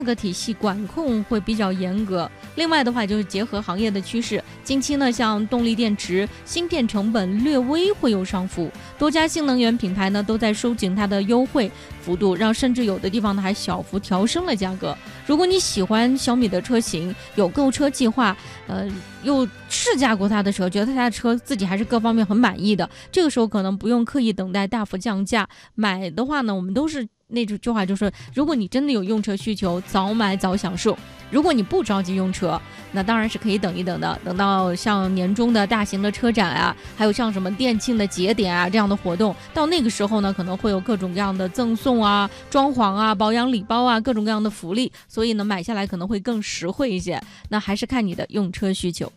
个体系管控会比较严格。另外的话，就是结合行业的趋势，近期呢，像动力电池、芯片成本略微会有上浮，多家新能源品牌呢都在收紧它的优惠幅度，让甚至有的地方呢还小幅调升了价格。如果你喜欢小米的车型，有购车计划，又试驾过它的车，觉得它的车自己还是各方面很满意的，这个时候可能不用刻意等待大幅降价。买的话呢，我们都是那句话，就是如果你真的有用车需求，早买早享受。如果你不着急用车，那当然是可以等一等的，等到像年终的大型的车展啊，还有像什么店庆的节点啊这样的活动，到那个时候呢，可能会有各种各样的赠送啊、装潢啊、保养礼包啊，各种各样的福利，所以呢，买下来可能会更实惠一些。那还是看你的用车需求。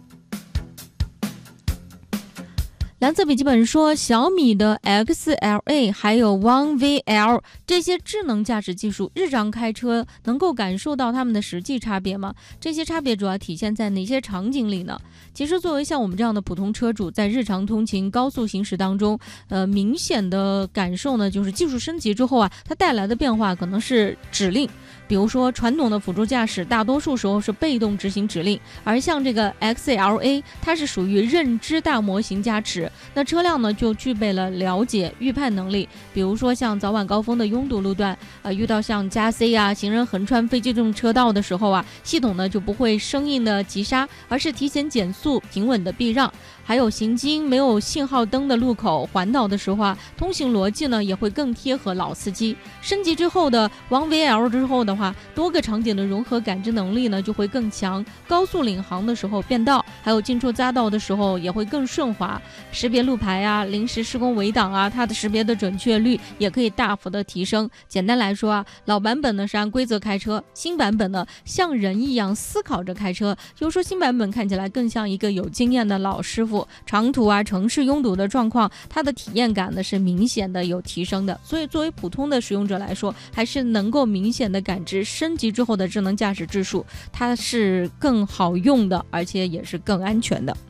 蓝色笔记本说，小米的 XLA 还有 One VL 这些智能驾驶技术，日常开车能够感受到它们的实际差别吗？这些差别主要体现在哪些场景里呢？其实作为像我们这样的普通车主，在日常通勤高速行驶当中，明显的感受呢，就是技术升级之后啊，它带来的变化可能是指令。比如说传统的辅助驾驶大多数时候是被动执行指令，而像这个 XLA 它是属于认知大模型加持，那车辆呢就具备了了解预判能力。比如说像早晚高峰的拥堵路段，遇到像加 C 啊、行人横穿非机动车道的时候啊，系统呢就不会生硬的急刹，而是提前减速，平稳的避让。还有行经没有信号灯的路口环岛的时候啊，通行逻辑呢也会更贴合老司机。升级之后的 One VL 之后的话，多个场景的融合感知能力呢就会更强，高速领航的时候变道，还有进出匝道的时候也会更顺滑。识别路牌啊、临时施工围挡啊，它的识别的准确率也可以大幅的提升。简单来说啊，老版本呢是按规则开车，新版本呢像人一样思考着开车，就是说新版本看起来更像一个有经验的老师傅。长途啊、城市拥堵的状况，它的体验感呢是明显的有提升的。所以作为普通的使用者来说，还是能够明显的感知升级之后的智能驾驶技术，它是更好用的，而且也是更安全的。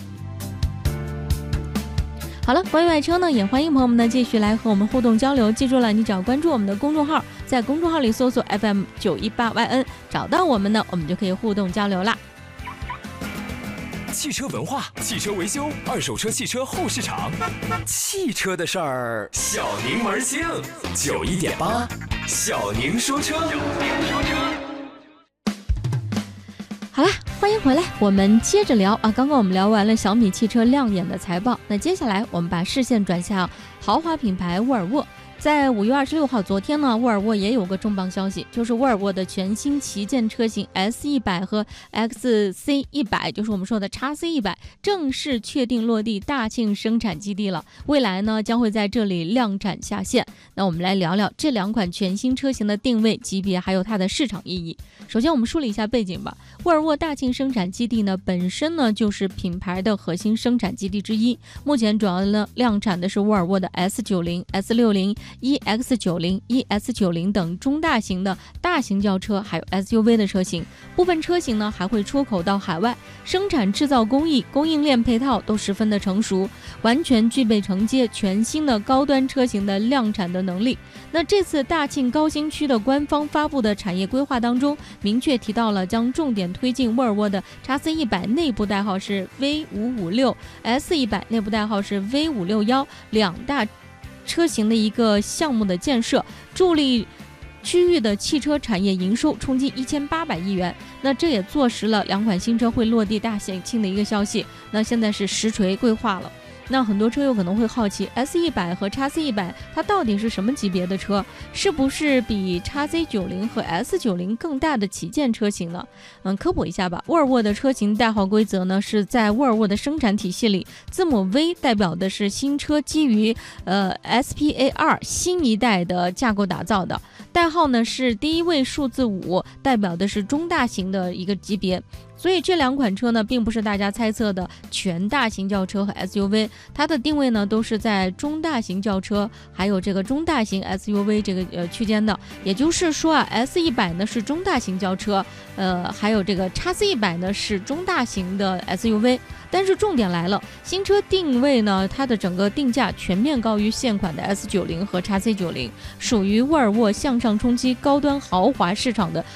好了，关于爱车呢，也欢迎朋友们呢继续来和我们互动交流。记住了，你只要关注我们的公众号，在公众号里搜索 FM918YN， 找到我们呢，我们就可以互动交流啦。 汽车文化、汽车维修、二手车、汽车后市场，汽车的事儿，小宁门兴，91.8，小宁说车。 好啦，欢迎回来，我们接着聊啊。刚刚我们聊完了小米汽车亮眼的财报，那接下来我们把视线转向豪华品牌沃尔沃。在5月26号，昨天呢，沃尔沃也有个重磅消息，就是沃尔沃的全新旗舰车型 S100 和 XC100， 就是我们说的 XC100， 正式确定落地大庆生产基地了。未来呢，将会在这里量产下线。那我们来聊聊这两款全新车型的定位、级别，还有它的市场意义。首先，我们梳理一下背景吧。沃尔沃大庆生产基地呢，本身呢就是品牌的核心生产基地之一。目前主要呢量产的是沃尔沃的 S90、S60、EX90、ES90 等中大型的大型轿车，还有 SUV 的车型。部分车型呢还会出口到海外。生产制造工艺、供应链配套都十分的成熟，完全具备承接全新的高端车型的量产的能力。那这次大庆高新区的官方发布的产业规划当中，明确提到了将重点推进沃尔沃的 XC100 内部代号是 V556、S100 内部代号是 V561 两大车型的一个项目的建设，助力区域的汽车产业营收冲击1800亿元。那这也坐实了两款新车会落地大庆的一个消息。那现在是实锤规划了。那很多车友可能会好奇 S100 和 XC100 它到底是什么级别的车，是不是比 XC90 和 S90 更大的旗舰车型呢？科普一下吧。沃尔沃的车型代号规则呢，是在沃尔沃的生产体系里，字母 V 代表的是新车基于SPA2 新一代的架构打造的，代号呢是第一位数字5，代表的是中大型的一个级别。 所以这两款车呢，并不是大家猜测的全大型轿车和 SUV， 它的定位呢都是在中大型轿车还有这个中大型 SUV 这个区间的。也就是说啊 ，S100呢是中大型轿车，还有这个 XC100呢是中大型的 SUV。但是重点来了，新车定位呢，它的整个定价全面高于现款的 S90和 XC90，属于沃尔沃向上冲击高端豪华市场的